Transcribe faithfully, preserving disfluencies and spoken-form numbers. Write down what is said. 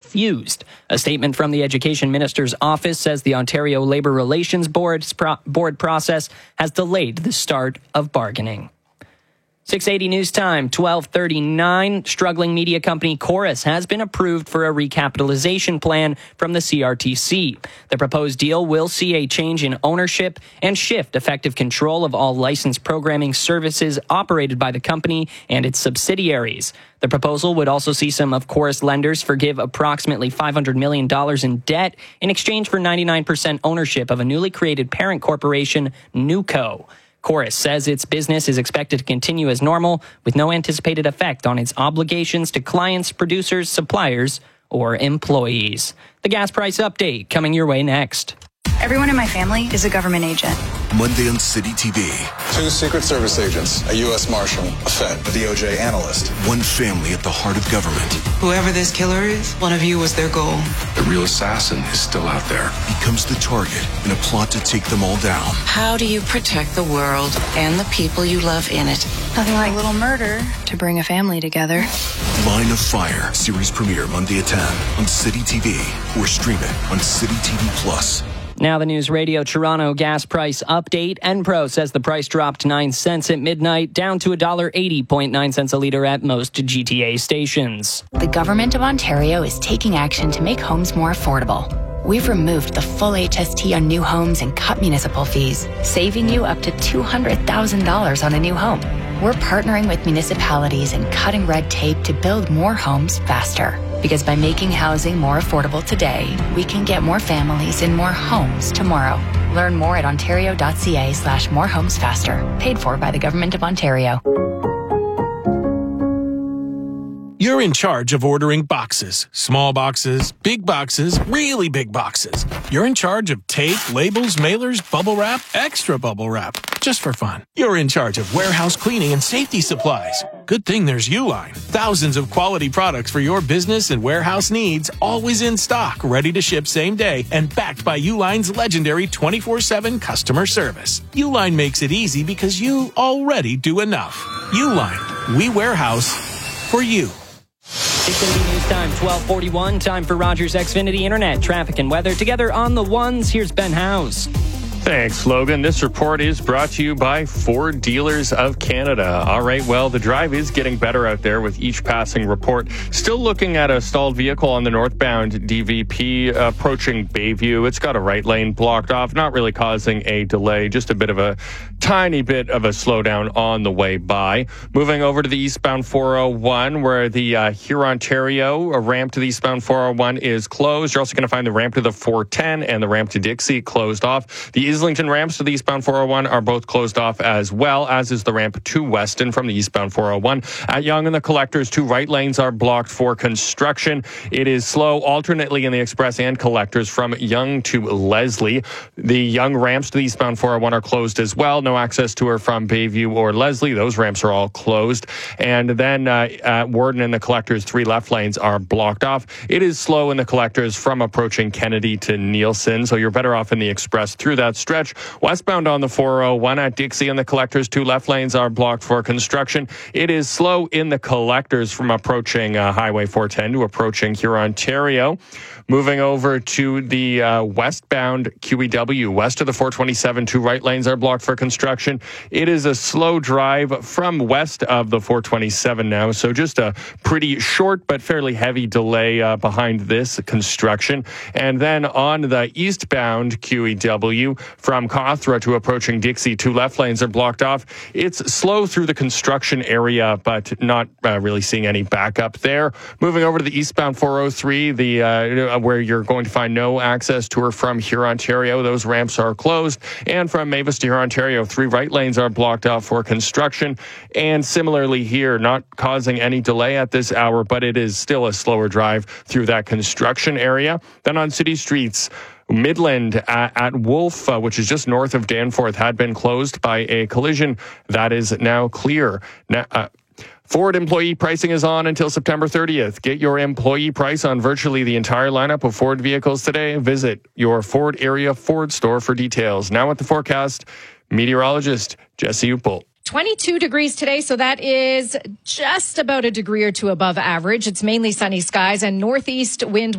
refused. A statement from the Education Minister's office says the Ontario Labour Relations Board's pro- board process has delayed the start of bargaining. six eighty News Time, twelve thirty-nine. Struggling media company Corus has been approved for a recapitalization plan from the C R T C. The proposed deal will see a change in ownership and shift effective control of all licensed programming services operated by the company and its subsidiaries. The proposal would also see some of Corus lenders forgive approximately five hundred million dollars in debt in exchange for ninety-nine percent ownership of a newly created parent corporation, Newco. Corus says its business is expected to continue as normal, with no anticipated effect on its obligations to clients, producers, suppliers, or employees. The gas price update coming your way next. Everyone in my family is a government agent. Monday on City T V. Two Secret Service agents, a U S Marshal, a Fed, a D O J analyst. One family at the heart of government. Whoever this killer is, one of you was their goal. The real assassin is still out there. Becomes the target in a plot to take them all down. How do you protect the world and the people you love in it? Nothing like a little murder to bring a family together. Line of Fire. Series premiere Monday at ten on City T V. Or stream it on City T V Plus. Now the News Radio Toronto gas price update. Enpro says the price dropped nine cents at midnight, down to one dollar eighty point nine cents a litre at most G T A stations. The Government of Ontario is taking action to make homes more affordable. We've removed the full H S T on new homes and cut municipal fees, saving you up to two hundred thousand dollars on a new home. We're partnering with municipalities and cutting red tape to build more homes faster. Because by making housing more affordable today, we can get more families in more homes tomorrow. Learn more at ontario.ca slash more homes faster. Paid for by the Government of Ontario. You're in charge of ordering boxes. Small boxes, big boxes, really big boxes. You're in charge of tape, labels, mailers, bubble wrap, extra bubble wrap. Just for fun. You're in charge of warehouse cleaning and safety supplies. Good thing there's Uline. Thousands of quality products for your business and warehouse needs, always in stock, ready to ship same day, and backed by Uline's legendary twenty-four seven customer service. Uline makes it easy because you already do enough. Uline. We warehouse for you. six eighty News Time, twelve forty-one. Time for Rogers Xfinity Internet, traffic and weather. Together on the ones, here's Ben Howes. Thanks, Logan. This report is brought to you by Ford Dealers of Canada. All right, well, the drive is getting better out there with each passing report. Still looking at a stalled vehicle on the northbound D V P approaching Bayview. It's got a right lane blocked off, not really causing a delay, just a bit of a tiny bit of a slowdown on the way by. Moving over to the eastbound four oh one, where the uh, Hurontario ramp to the eastbound four oh one is closed. You're also going to find the ramp to the four ten and the ramp to Dixie closed off. The Islington ramps to the eastbound four oh one are both closed off as well, as is the ramp to Weston from the eastbound four oh one. At Yonge and the Collectors, two right lanes are blocked for construction. It is slow alternately in the Express and Collectors from Yonge to Leslie. The Yonge ramps to the eastbound four oh one are closed as well. No access to her from Bayview or Leslie. Those ramps are all closed. And then uh, at Warden and the Collectors, three left lanes are blocked off. It is slow in the Collectors from approaching Kennedy to Nielsen, so you're better off in the Express through that stretch. Westbound on the four oh one at Dixie and the Collectors, two left lanes are blocked for construction. It is slow in the Collectors from approaching uh, Highway four ten to approaching Hurontario. Moving over to the uh, westbound Q E W, west of the four twenty-seven, two right lanes are blocked for construction. It is a slow drive from west of the four twenty-seven now, so just a pretty short but fairly heavy delay uh, behind this construction. And then on the eastbound Q E W, from Cawthra to approaching Dixie, two left lanes are blocked off. It's slow through the construction area, but not uh, really seeing any backup there. Moving over to the eastbound four oh three, the uh, where you're going to find no access to or from Hurontario. Those ramps are closed. And from Mavis to Hurontario, three right lanes are blocked off for construction. And similarly here, not causing any delay at this hour, but it is still a slower drive through that construction area. Then on city streets, Midland at, at Wolf, uh, which is just north of Danforth, had been closed by a collision. That is now clear. Now, uh, Ford employee pricing is on until September thirtieth. Get your employee price on virtually the entire lineup of Ford vehicles today. Visit your Ford area Ford store for details. Now with the forecast, meteorologist Jesse Uppel. twenty-two degrees today, so that is just about a degree or two above average. It's mainly sunny skies and northeast wind